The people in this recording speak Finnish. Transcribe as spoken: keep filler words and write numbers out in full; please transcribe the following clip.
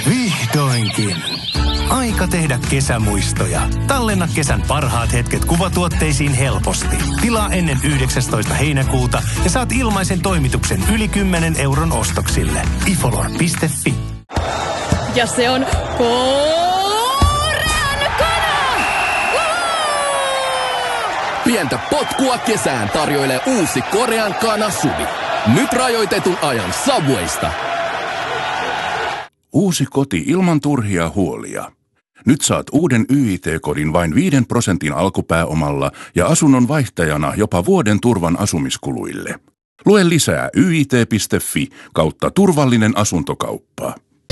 Vihdoinkin. Aika tehdä kesämuistoja. Tallenna kesän parhaat hetket kuvatuotteisiin helposti. Tilaa ennen yhdeksästoista heinäkuuta ja saat ilmaisen toimituksen yli kymmenen euron ostoksille. ifolor piste fi. Ja se on Korean kana! Pientä potkua kesään tarjoilee uusi Korean kana Suvi. Nyt rajoitetun ajan Subwaysta. Uusi koti ilman turhia huolia. Nyt saat uuden Y I T-kodin vain viiden prosentin alkupääomalla ja asunnon vaihtajana jopa vuoden turvan asumiskuluille. Lue lisää y i t piste fi kautta turvallinen asuntokauppa.